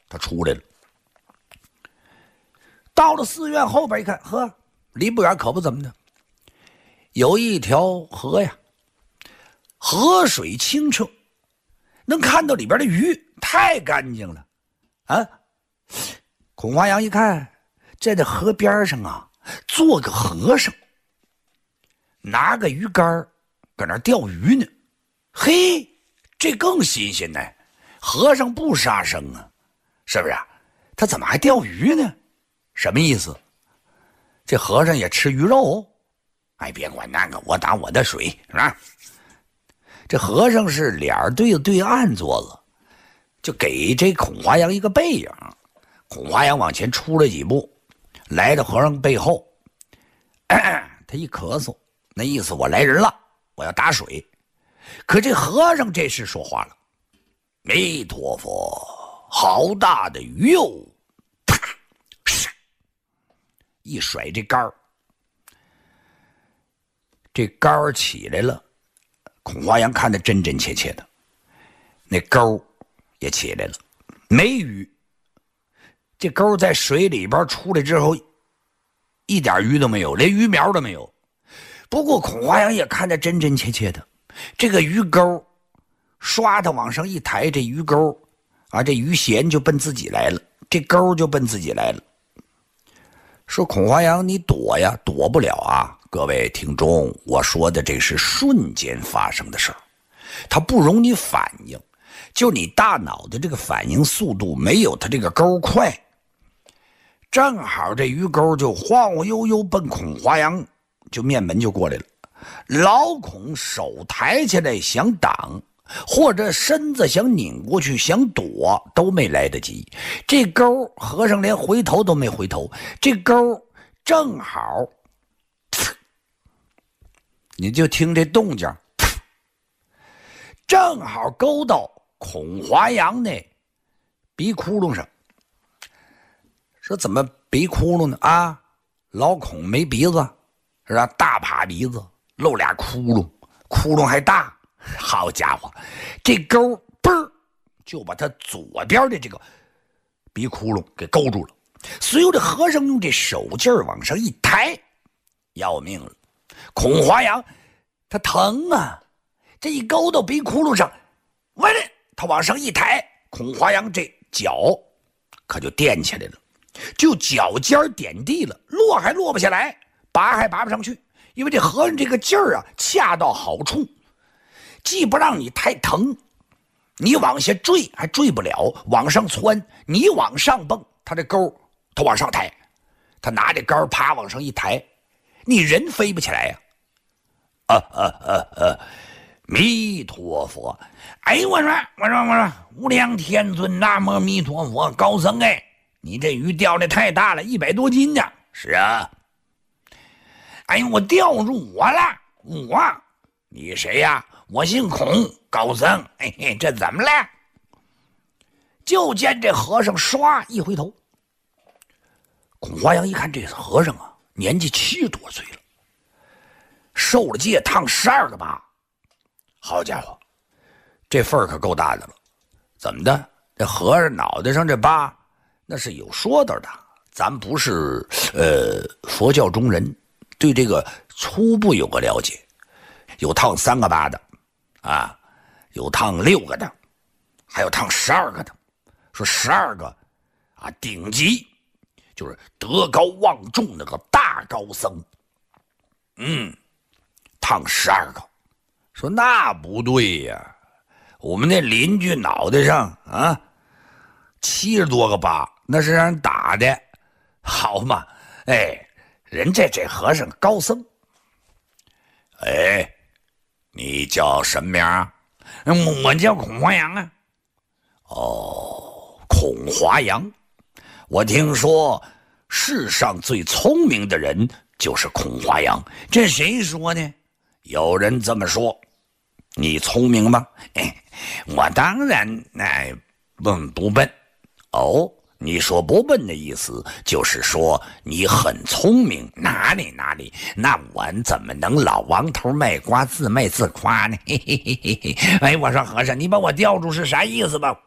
他出来了。到了寺院后边一看，呵，离不远可不怎么的，有一条河呀，河水清澈，能看到里边的鱼，太干净了啊！孔华阳一看，在这河边上啊，坐个和尚，拿个鱼竿搁那钓鱼呢。嘿，这更新鲜呢！和尚不杀生啊，是不是啊？他怎么还钓鱼呢？什么意思？这和尚也吃鱼肉？哎，别管那个，我打我的水啊！这和尚是脸对着对岸坐了，就给这孔华阳一个背影。孔华阳往前出了几步，来到和尚背后，他一咳嗽，那意思我来人了，我要打水。可这和尚这时说话了：“弥陀佛，好大的鱼哟！”啪，一甩这竿儿，这竿儿起来了。孔华阳看得真真切切的，那钩也起来了，没鱼。这钩在水里边出来之后，一点鱼都没有，连鱼苗都没有。不过孔华阳也看得真真切切的，这个鱼钩刷它往上一抬，这鱼钩啊，这鱼弦就奔自己来了，这钩就奔自己来了。说孔华阳，你躲呀，躲不了啊！各位听众，我说的这是瞬间发生的事儿，它不容你反应，就你大脑的这个反应速度没有它这个钩快。正好这鱼钩就晃晃悠悠奔孔华阳就面门就过来了。老孔手抬起来想挡，或者身子想拧过去想躲，都没来得及。这钩和尚连回头都没回头，这钩正好，你就听这动静，正好勾到孔华阳那鼻窟窿上。说怎么鼻窟窿呢？啊，老孔没鼻子，是吧？大趴鼻子，露俩窟窿，窟窿还大。好家伙，这钩嘣儿就把他左边的这个鼻窟窿给勾住了。随后这和尚用这手劲儿往上一抬，要命了！孔华阳他疼啊，这一勾到鼻窟窿上，完了，他往上一抬，孔华阳这脚可就垫起来了，就脚尖点地了，落还落不下来，拔还拔不上去，因为这和尚这个劲儿啊恰到好处，既不让你太疼，你往下坠还坠不了，往上窜你往上蹦，他这钩他往上抬，他拿这杆啪往上一抬，你人飞不起来呀！弥陀佛！哎，我说，无量天尊，南无弥陀佛！高僧哎，你这鱼钓的太大了，100多斤呢。是啊。哎呀，我钓住我了，我，你谁呀？我姓孔，高僧。嘿嘿，这怎么了？就见这和尚唰一回头，孔华阳一看，这和尚啊，年纪70多岁了，受了戒，烫12个疤。好家伙，这份儿可够大的了。怎么的？这和尚脑袋上这疤，那是有说道的。咱不是佛教中人，对这个初步有个了解。有烫3个疤的，啊，有烫6个的，还有烫12个的。说12个啊，顶级就是德高望重那个大高僧。烫12个。说那不对呀，我们那邻居脑袋上啊70多个疤，那是让人打的，好嘛？哎，人这和尚高僧。哎，你叫什么名啊？我叫孔华阳啊。哦，孔华阳，我听说世上最聪明的人就是孔华阳，这谁说呢？有人这么说。你聪明吗？我当然不笨。哦，你说不笨的意思就是说你很聪明。哪里，那我怎么能老王头卖瓜自卖自夸呢？嘿嘿嘿嘿嘿。哎，我说和尚，你把我吊住是啥意思吧？